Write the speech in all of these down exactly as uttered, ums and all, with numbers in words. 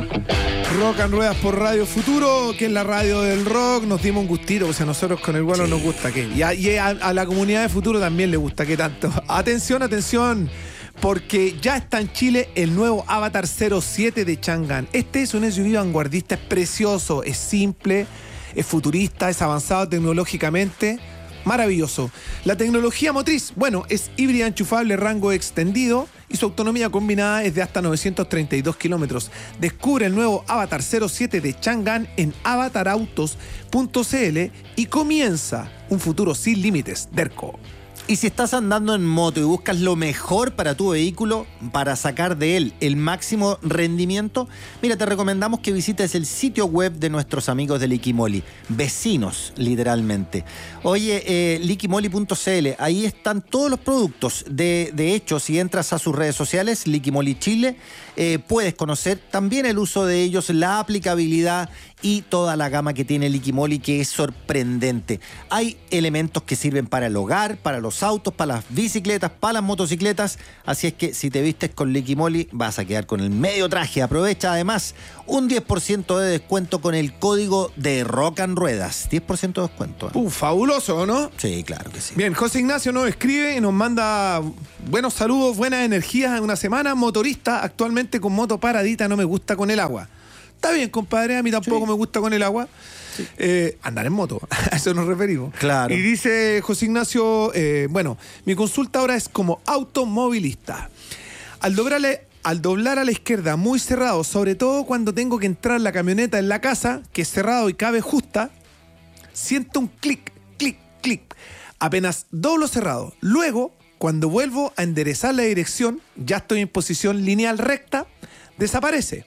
Rock and Ruedas por Radio Futuro, que es la radio del rock. Nos dimos un gustito, o sea, a nosotros con el Gualo sí. nos gusta que. Y, a, y a, a la comunidad de Futuro también le gusta que tanto. Atención, atención, porque ya está en Chile el nuevo Avatar cero siete de Chang'an. Este es un S U V vanguardista, es precioso, es simple, es futurista, es avanzado tecnológicamente. Maravilloso. La tecnología motriz, bueno, es híbrida enchufable, rango extendido y su autonomía combinada es de hasta novecientos treinta y dos kilómetros. Descubre el nuevo Avatar cero siete de Chang'an en avatar autos punto c l y comienza un futuro sin límites. Derco. Y si estás andando en moto y buscas lo mejor para tu vehículo, para sacar de él el máximo rendimiento, mira, te recomendamos que visites el sitio web de nuestros amigos de Liquimoli, vecinos, literalmente. Oye, eh, liquimoli punto c l, ahí están todos los productos. De, de hecho, si entras a sus redes sociales, Liquimoli Chile, eh, puedes conocer también el uso de ellos, la aplicabilidad y toda la gama que tiene Liquimoli, que es sorprendente. Hay elementos que sirven para el hogar, para los autos, para las bicicletas, para las motocicletas, así es que si te vistes con Liquimoli vas a quedar con el medio traje. Aprovecha además un diez por ciento de descuento con el código de Rock and Ruedas. diez por ciento de descuento. ¿eh? Uh, fabuloso, ¿no? Sí, claro que sí. Bien, José Ignacio nos escribe y nos manda buenos saludos, buenas energías en una semana. Motorista, actualmente con moto paradita, no me gusta con el agua. Está bien, compadre, a mí tampoco sí. me gusta con el agua. Sí. Eh, andar en moto, a eso nos referimos. Claro. Y dice José Ignacio, eh, bueno, mi consulta ahora es como automovilista. Al doblarle, al doblar a la izquierda muy cerrado, sobre todo cuando tengo que entrar la camioneta en la casa, que es cerrado y cabe justa, siento un clic, clic, clic. Apenas doblo cerrado. Luego, cuando vuelvo a enderezar la dirección, ya estoy en posición lineal recta, desaparece.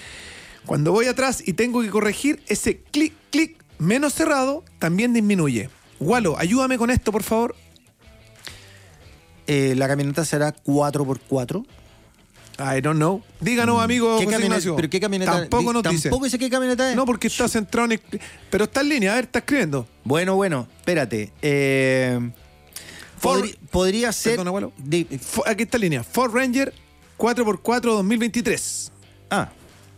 Cuando voy atrás y tengo que corregir, ese clic, clic menos cerrado también disminuye. Gualo, ayúdame con esto, por favor. Eh, la camioneta será cuatro por cuatro. I don't know. Díganos, amigo ¿Qué José Ignacio. ¿Pero qué camioneta? Tampoco nos dice. ¿Tampoco dice qué camioneta es? No, porque está centrado en... Pero está en línea, a ver, está escribiendo. Bueno, bueno, espérate. Eh, Ford, podri, podría ser... Perdón, abuelo. De, For, aquí está en línea. Ford Ranger cuatro por cuatro dos mil veintitrés. Ah.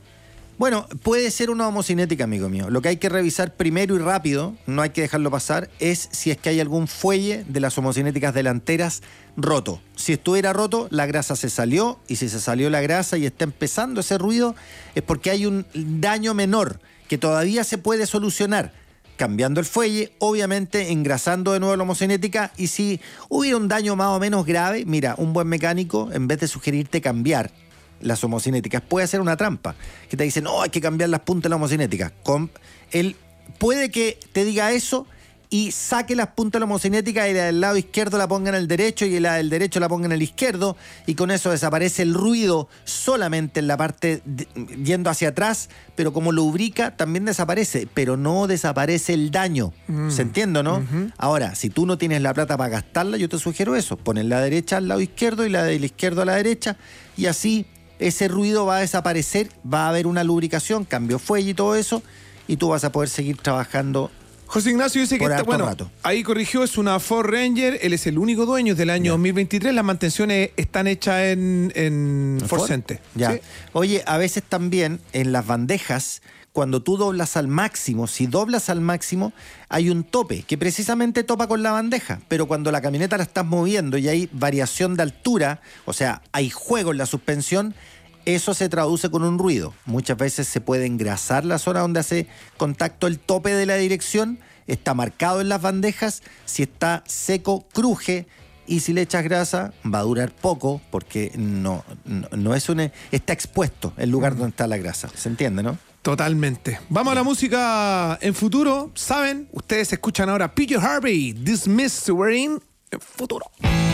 Bueno, puede ser una homocinética, amigo mío. Lo que hay que revisar primero y rápido, no hay que dejarlo pasar, es si es que hay algún fuelle de las homocinéticas delanteras roto. Si estuviera roto, la grasa se salió, y si se salió la grasa y está empezando ese ruido, es porque hay un daño menor que todavía se puede solucionar cambiando el fuelle, obviamente engrasando de nuevo la homocinética, y si hubiera un daño más o menos grave, mira, un buen mecánico, en vez de sugerirte cambiar las homocinéticas, puede hacer una trampa, que te dice, no, hay que cambiar las puntas de la homocinética. Con, él puede que te diga eso y saque las puntas de la homocinética y la del lado izquierdo la ponga en el derecho y la del derecho la ponga en el izquierdo, y con eso desaparece el ruido solamente en la parte de, yendo hacia atrás, pero como lubrica también desaparece, pero no desaparece el daño. Mm. ¿Se entiende, no? Uh-huh. Ahora, si tú no tienes la plata para gastarla, yo te sugiero eso, poner la derecha al lado izquierdo y la del izquierdo a la derecha, y así ese ruido va a desaparecer, va a haber una lubricación, cambio fuelle y todo eso, y tú vas a poder seguir trabajando. José Ignacio dice que está, bueno, rato. Ahí corrigió, es una Ford Ranger, él es el único dueño, es del año ya. dos mil veintitrés, las mantenciones están hechas en, en Ford Center. Ya. ¿Sí? Oye, a veces también en las bandejas, cuando tú doblas al máximo, si doblas al máximo, hay un tope que precisamente topa con la bandeja, pero cuando la camioneta la estás moviendo y hay variación de altura, o sea, hay juego en la suspensión, eso se traduce con un ruido. Muchas veces se puede engrasar la zona donde hace contacto el tope de la dirección, está marcado en las bandejas, si está seco, cruje, y si le echas grasa, va a durar poco, porque no, no, no es un... está expuesto el lugar mm. donde está la grasa. ¿Se entiende, no? Totalmente. Vamos a la música en futuro. ¿Saben? Ustedes escuchan ahora P J Harvey, Dismiss We're in Futuro.